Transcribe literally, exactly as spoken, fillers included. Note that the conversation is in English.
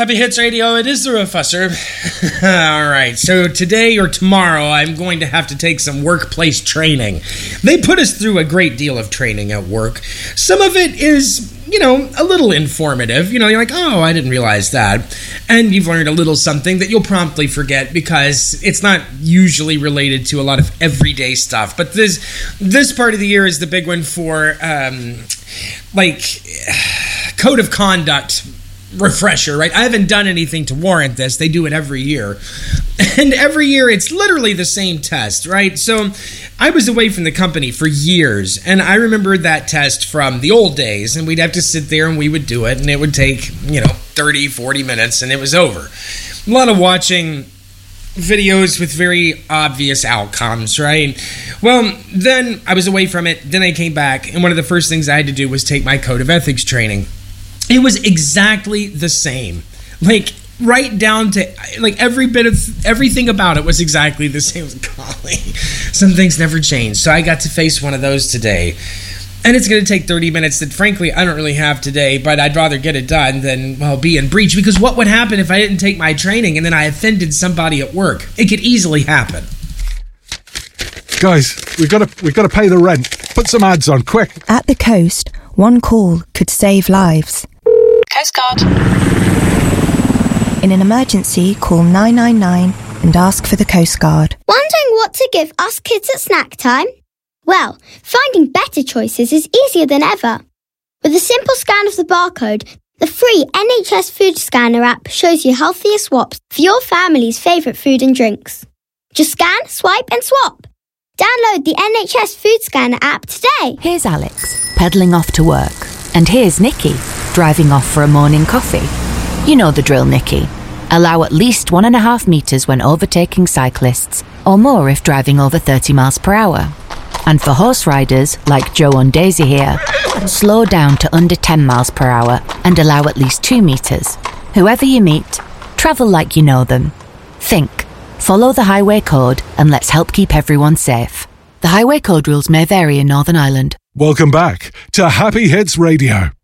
Happy Hits Radio, it is the Rufusser. All right, so today or tomorrow, I'm going to have to take some workplace training. They put us through a great deal of training at work. Some of it is, you know, a little informative. You know, you're like, oh, I didn't realize that. And you've learned a little something that you'll promptly forget because it's not usually related to a lot of everyday stuff. But this, this part of the year is the big one for, um, like, code of conduct refresher, right? I haven't done anything to warrant this. They do it every year. And every year it's literally the same test, right? So I was away from the company for years, and I remember that test from the old days, and we'd have to sit there and we would do it, and it would take, you know, thirty, forty minutes, and it was over. A lot of watching videos with very obvious outcomes, right? Well, then I was away from it, then I came back, and one of the first things I had to do was take my code of ethics training. It was exactly the same. Like, right down to, like, every bit of, everything about it was exactly the same. Golly, some things never change. So I got to face one of those today. And it's going to take thirty minutes that, frankly, I don't really have today, but I'd rather get it done than, well, be in breach. Because what would happen if I didn't take my training and then I offended somebody at work? It could easily happen. Guys, we've got to, we've got to pay the rent. Put some ads on, quick. At the coast, one call could save lives. Coast Guard. In an emergency, call nine nine nine and ask for the Coast Guard. Wondering what to give us kids at snack time? Well, finding better choices is easier than ever. With a simple scan of the barcode, the free N H S Food Scanner app shows you healthier swaps for your family's favourite food and drinks. Just scan, swipe and swap. Download the N H S Food Scanner app today. Here's Alex, pedalling off to work. And here's Nikki, driving off for a morning coffee. You know the drill, Nikki. Allow at least one and a half metres when overtaking cyclists, or more if driving over thirty miles per hour. And for horse riders, like Joe and Daisy here, slow down to under ten miles per hour and allow at least two metres. Whoever you meet, travel like you know them. Think, follow the highway code, and let's help keep everyone safe. The highway code rules may vary in Northern Ireland. Welcome back to Happy Hits Radio.